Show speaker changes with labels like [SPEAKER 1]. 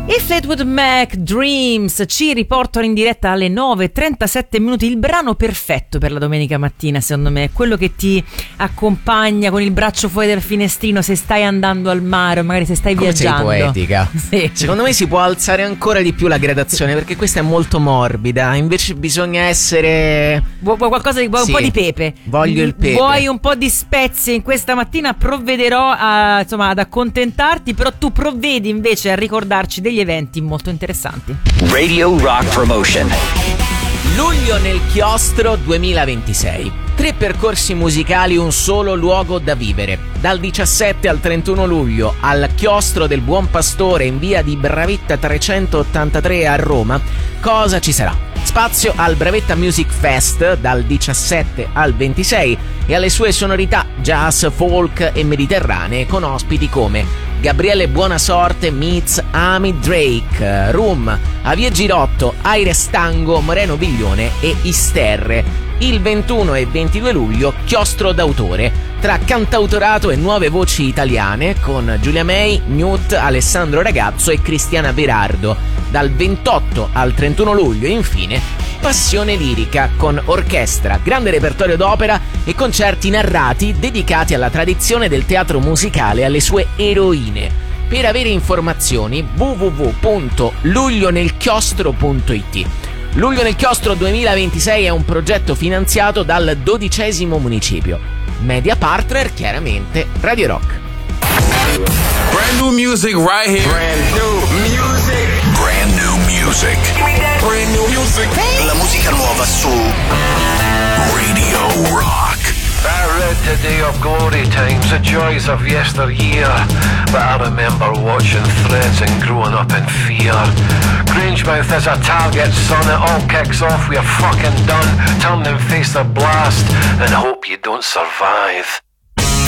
[SPEAKER 1] I Fleetwood Mac Dreams ci riportano in diretta alle 9:37 minuti. Il brano perfetto per la domenica mattina, secondo me, è quello che ti accompagna con il braccio fuori dal finestrino se stai andando al mare o magari se stai viaggiando.
[SPEAKER 2] Sei poetica.
[SPEAKER 1] Sì.
[SPEAKER 2] Secondo me si può alzare ancora di più la gradazione, perché questa è molto morbida, invece bisogna essere...
[SPEAKER 1] Vuoi qualcosa di,
[SPEAKER 2] Sì.
[SPEAKER 1] un po' di pepe?
[SPEAKER 2] Voglio il pepe.
[SPEAKER 1] Vuoi un po' di spezie in questa mattina? Provvederò ad accontentarti, però tu provvedi invece a ricordarci degli eventi molto interessanti.
[SPEAKER 3] Radio Rock Promotion.
[SPEAKER 2] Luglio nel chiostro 2026. 3 percorsi musicali, un solo luogo da vivere. Dal 17 al 31 luglio al chiostro del Buon Pastore in via di Bravetta 383 a Roma. Cosa ci sarà? Spazio al Bravetta Music Fest dal 17 al 26 e alle sue sonorità jazz, folk e mediterranee con ospiti come Gabriele Buonasorte meets Amy Drake, Room, Avia Girotto, Aires Tango, Moreno Viglione e Isterre. Il 21 e 22 luglio chiostro d'autore tra cantautorato e nuove voci italiane con Giulia May, Newt, Alessandro Ragazzo e Cristiana Berardo. Dal 28 al 31 luglio infine Passione Lirica con orchestra, grande repertorio d'opera e concerti narrati dedicati alla tradizione del teatro musicale e alle sue eroine. Per avere informazioni www.luglionelchiostro.it. Luglio nel Chiostro 2026 è un progetto finanziato dal 12° municipio. Media partner chiaramente Radio Rock.
[SPEAKER 4] Brand new music right here.
[SPEAKER 3] Brand new music.
[SPEAKER 4] Brand new music.
[SPEAKER 3] Brand new music.
[SPEAKER 4] La musica nuova su Radio Rock.
[SPEAKER 5] I read today of glory times, the joys of yesteryear, but I remember watching Threads and growing up in fear. Grangemouth is a target, son, it all kicks off, we're fucking done. Turn and face the blast and hope you don't survive.